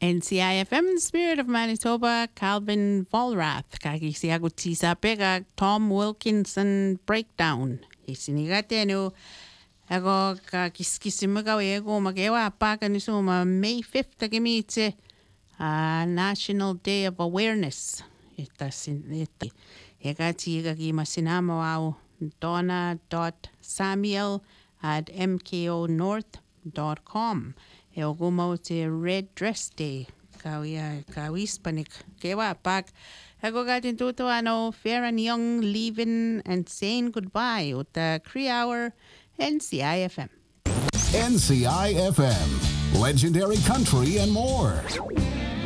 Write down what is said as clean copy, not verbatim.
NCIFM, the Spirit of Manitoba, Calvin Volrath, Kakisiagutisa Pega, Tom Wilkinson Breakdown. Isinigatenu, Ego Kakiskisimago Ego Magewa Pakanisuma, May 5th, Tagamite, National Day of Awareness. Egati Gagima Sinamawao, Donna.Samuel@mkonorth.com. Eogumo te Red Dress Day. Kawispanik. Kewa pak. Ego gatin tuto ano fair and young leaving and saying goodbye with the Cree Hour NCIFM. NCIFM. Legendary country and more.